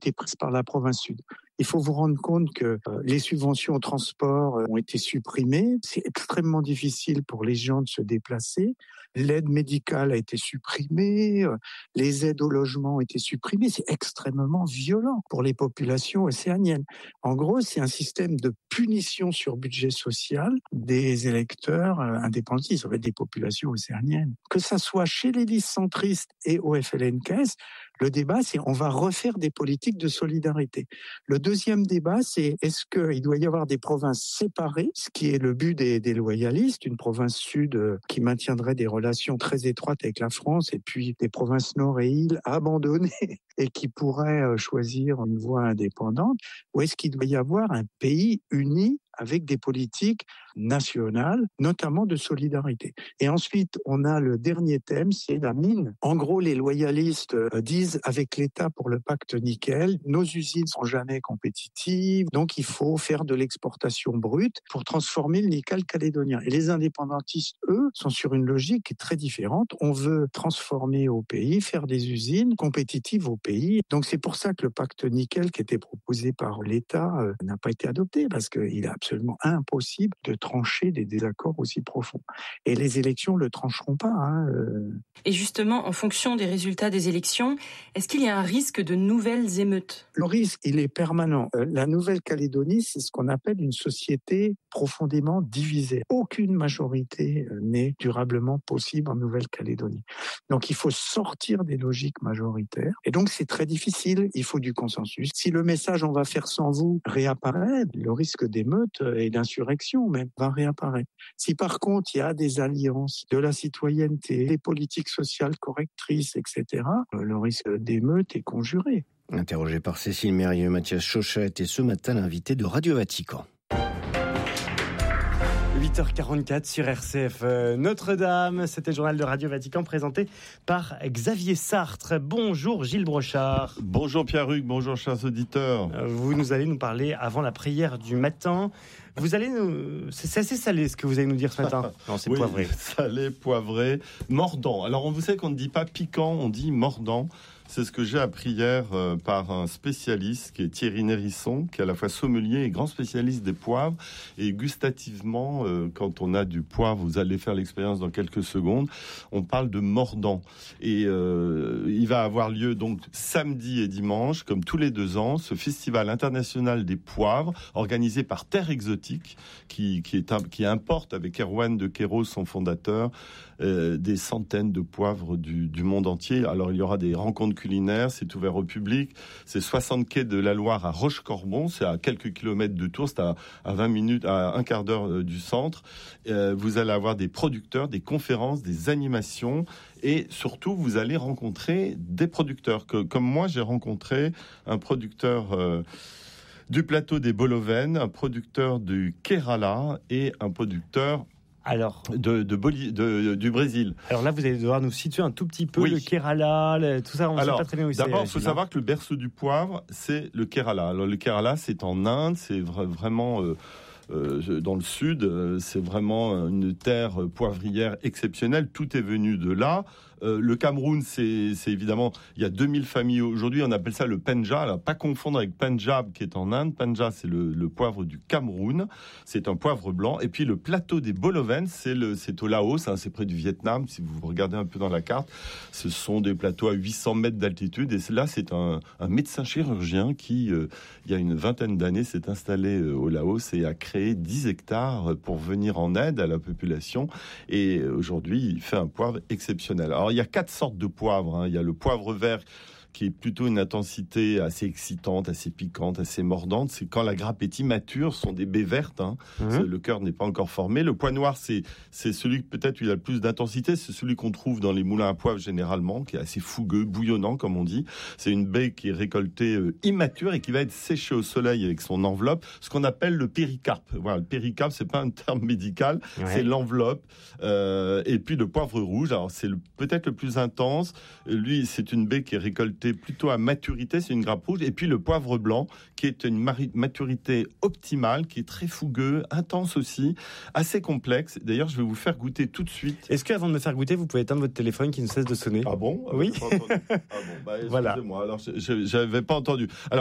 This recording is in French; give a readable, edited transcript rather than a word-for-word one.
été prise par la province sud. Il faut vous rendre compte que les subventions au transport ont été supprimées. C'est extrêmement difficile pour les gens de se déplacer. L'aide médicale a été supprimée. Les aides au logement ont été supprimées. C'est extrêmement violent pour les populations océaniennes. En gros, c'est un système de punition sur budget social des électeurs indépendantistes, en fait, des populations océaniennes. Que ça soit chez les listes centristes et au FLNKS, le débat, c'est on va refaire des politiques de solidarité. Le deuxième débat, c'est est-ce qu'il doit y avoir des provinces séparées, ce qui est le but des loyalistes, une province sud qui maintiendrait des relations très étroites avec la France, et puis des provinces nord et îles abandonnées et qui pourraient choisir une voie indépendante, ou est-ce qu'il doit y avoir un pays uni avec des politiques nationales, notamment de solidarité. Et ensuite, on a le dernier thème, c'est la mine. En gros, les loyalistes disent, avec l'État pour le pacte nickel, nos usines sont jamais compétitives, donc il faut faire de l'exportation brute pour transformer le nickel calédonien. Et les indépendantistes, eux, sont sur une logique qui est très différente. On veut transformer au pays, faire des usines compétitives au pays. Donc c'est pour ça que le pacte nickel qui était proposé par l'État n'a pas été adopté, parce qu'il est absolument impossible de trancher des désaccords aussi profonds. Et les élections ne le trancheront pas. Et justement, en fonction des résultats des élections, est-ce qu'il y a un risque de nouvelles émeutes ? Le risque, il est permanent. La Nouvelle-Calédonie, c'est ce qu'on appelle une société profondément divisée. Aucune majorité n'est durablement possible en Nouvelle-Calédonie. Donc il faut sortir des logiques majoritaires. Et donc c'est très difficile, il faut du consensus. Si le message « on va faire sans vous » réapparaît, le risque d'émeute et d'insurrection même va réapparaître. Si par contre il y a des alliances, de la citoyenneté, des politiques sociales correctrices, etc., le risque d'émeute est conjuré. Interrogé par Cécile Mérieux, Mathias Chauchat était ce matin l'invité de Radio Vatican. 8h44 sur RCF Notre-Dame. C'était le journal de Radio Vatican présenté par Xavier Sartre. Bonjour Gilles Brochard. Bonjour Pierre-Hugues, bonjour chers auditeurs. Vous allez nous parler avant la prière du matin. C'est assez salé ce que vous allez nous dire ce matin. Non, c'est poivré. Salé, poivré, mordant. Alors vous savez qu'on ne dit pas piquant, on dit mordant. C'est ce que j'ai appris hier par un spécialiste qui est Thierry Nérisson, qui est à la fois sommelier et grand spécialiste des poivres. Et gustativement, quand on a du poivre, vous allez faire l'expérience dans quelques secondes, on parle de mordant. Et il va avoir lieu donc samedi et dimanche, comme tous les 2 ans, ce festival international des poivres, organisé par Terre Exotique, qui importe avec Erwan de Queiroz, son fondateur, des centaines de poivres du monde entier. Alors il y aura des rencontres culinaires, c'est ouvert au public. C'est 60 quais de la Loire à Rochecorbon, c'est à quelques kilomètres de Tours, c'est à 20 minutes, à un quart d'heure du centre. Vous allez avoir des producteurs, des conférences, des animations et surtout vous allez rencontrer des producteurs. Comme moi j'ai rencontré un producteur du plateau des Bolovennes, un producteur du Kerala et un producteur du Brésil. Alors là, vous allez devoir nous situer un tout petit peu le Kerala, tout ça. On ne sait pas très bien où c'est. D'abord, il faut savoir que le berceau du poivre, c'est le Kerala. Alors le Kerala, c'est en Inde, c'est vraiment dans le sud, c'est vraiment une terre poivrière exceptionnelle. Tout est venu de là. Le Cameroun, c'est évidemment, il y a 2000 familles aujourd'hui, on appelle ça le Penja, alors pas confondre avec Punjab qui est en Inde. Penja, c'est le poivre du Cameroun, c'est un poivre blanc. Et puis le plateau des Bolovennes, c'est au Laos, c'est près du Vietnam, si vous regardez un peu dans la carte. Ce sont des plateaux à 800 mètres d'altitude. Et là, c'est un médecin chirurgien qui, il y a une vingtaine d'années, s'est installé au Laos et a créé 10 hectares pour venir en aide à la population. Et aujourd'hui, il fait un poivre exceptionnel. Alors, il y a 4 sortes de poivres. Il y a le poivre vert qui est plutôt une intensité assez excitante, assez piquante, assez mordante. C'est quand la grappe est immature, ce sont des baies vertes. Le cœur n'est pas encore formé. Le pois noir, c'est celui peut-être où il a le plus d'intensité. C'est celui qu'on trouve dans les moulins à poivre généralement, qui est assez fougueux, bouillonnant comme on dit. C'est une baie qui est récoltée immature et qui va être séchée au soleil avec son enveloppe, ce qu'on appelle le péricarpe. Voilà, le péricarpe, c'est pas un terme médical, c'est l'enveloppe. Et puis le poivre rouge, alors c'est peut-être le plus intense. Lui, c'est une baie qui est récoltée est plutôt à maturité, c'est une grappe rouge. Et puis le poivre blanc, qui est une maturité optimale, qui est très fougueux, intense aussi, assez complexe. D'ailleurs, je vais vous faire goûter tout de suite. Est-ce qu'avant de me faire goûter, vous pouvez éteindre votre téléphone qui ne cesse de sonner? Ah bon? Oui. Excusez-moi, alors j'avais pas entendu. Alors,